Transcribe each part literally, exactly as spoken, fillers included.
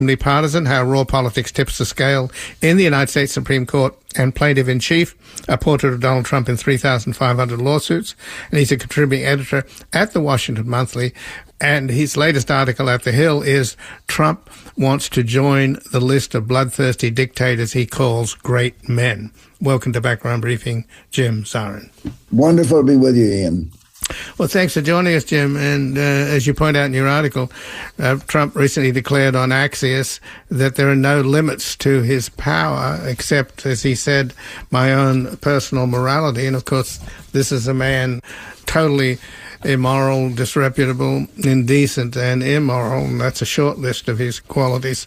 Partisan, how raw politics tips the scale in the United States Supreme Court, and plaintiff-in-chief, a portrait of Donald Trump in three thousand five hundred lawsuits. And he's a contributing editor at the Washington Monthly. And his latest article at The Hill is Trump wants to join the list of bloodthirsty dictators he calls great men. Welcome to Background Briefing, Jim Zarin. Wonderful to be with you, Ian. Well, thanks for joining us, Jim. And uh, as you point out in your article, uh, Trump recently declared on Axios that there are no limits to his power except, as he said, my own personal morality. And, of course, this is a man totally immoral, disreputable, indecent, and immoral. And that's a short list of his qualities.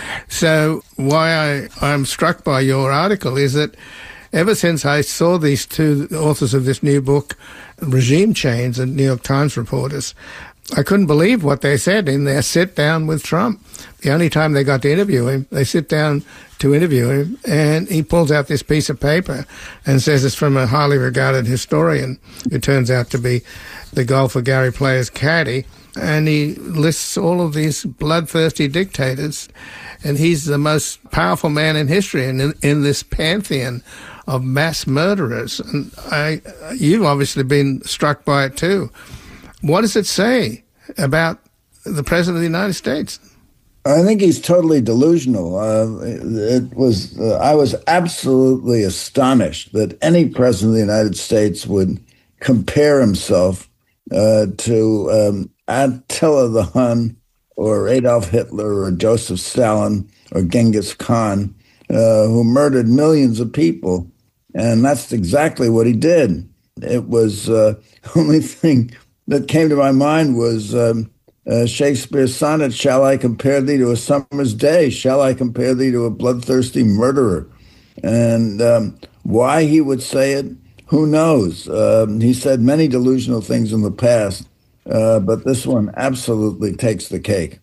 So why I, I'm struck by your article is that ever since I saw these two authors of this new book, Regime Change, and New York Times reporters, I couldn't believe what they said in their sit down with Trump. The only time they got to interview him, they sit down to interview him, and he pulls out this piece of paper and says it's from a highly regarded historian who turns out to be the golfer Gary Player's caddy, and he lists all of these bloodthirsty dictators, and he's the most powerful man in history in, in, in this pantheon of mass murderers. And I, you've obviously been struck by it too. What does it say about the President of the United States? I think he's totally delusional. Uh, it was uh, I was absolutely astonished that any president of the United States would compare himself uh, to um, Attila the Hun or Adolf Hitler or Joseph Stalin or Genghis Khan, uh, who murdered millions of people. And that's exactly what he did. It was uh, the only thing that came to my mind was um, uh, Shakespeare's sonnet, "Shall I compare thee to a summer's day? Shall I compare thee to a bloodthirsty murderer?" And um, why he would say it, who knows? Um, he said many delusional things in the past, uh, but this one absolutely takes the cake.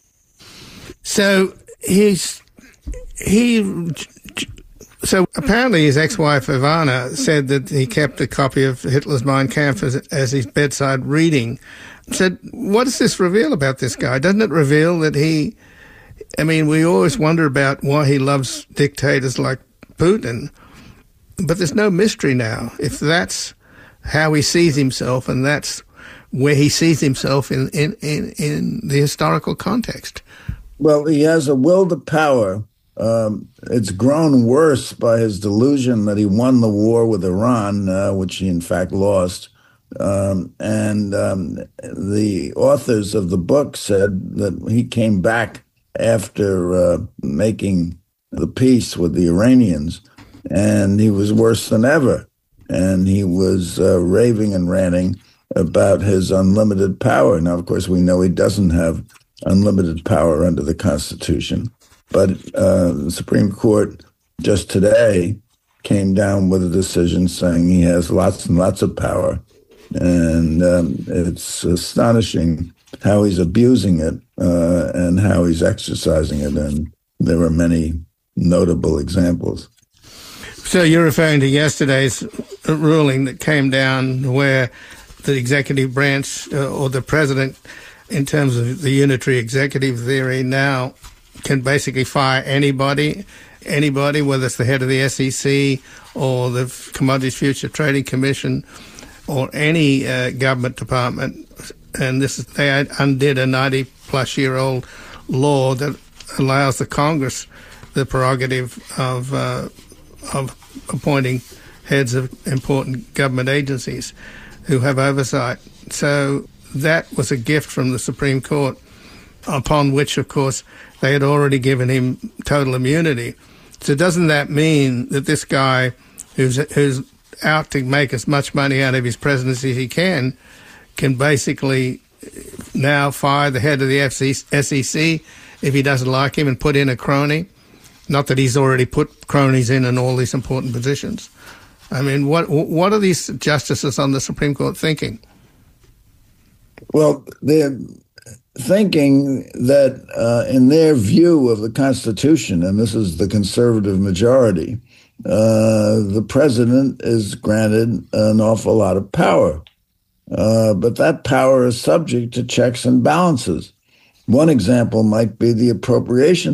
So he's he. So apparently his ex-wife Ivana said that he kept a copy of Hitler's Mein Kampf as, as his bedside reading. Said, what does this reveal about this guy? Doesn't it reveal that he, I mean, we always wonder about why he loves dictators like Putin, but there's no mystery now. If that's how he sees himself and that's where he sees himself in, in, in, in the historical context. Well, he has a will to power. Um, it's grown worse by his delusion that he won the war with Iran, uh, which he in fact lost. Um, and um, the authors of the book said that he came back after uh, making the peace with the Iranians, and he was worse than ever. And he was uh, raving and ranting about his unlimited power. Now, of course, we know he doesn't have unlimited power under the Constitution. But uh, the Supreme Court just today came down with a decision saying he has lots and lots of power. And um, it's astonishing how he's abusing it uh, and how he's exercising it. And there are many notable examples. So you're referring to yesterday's ruling that came down where the executive branch uh, or the president, in terms of the unitary executive theory now, can basically fire anybody, anybody, whether it's the head of the S E C or the Commodities Future Trading Commission or any uh, government department. And this is, they undid a ninety-plus-year-old law that allows the Congress the prerogative of uh, of appointing heads of important government agencies who have oversight. So that was a gift from the Supreme Court, upon which, of course, they had already given him total immunity. So doesn't that mean that this guy who's who's out to make as much money out of his presidency as he can, can basically now fire the head of the S E C if he doesn't like him and put in a crony? Not that he's already put cronies in in all these important positions. I mean, what what are these justices on the Supreme Court thinking? Well, they're thinking that uh, in their view of the Constitution, and this is the conservative majority, uh, the president is granted an awful lot of power. Uh, but that power is subject to checks and balances. One example might be the appropriation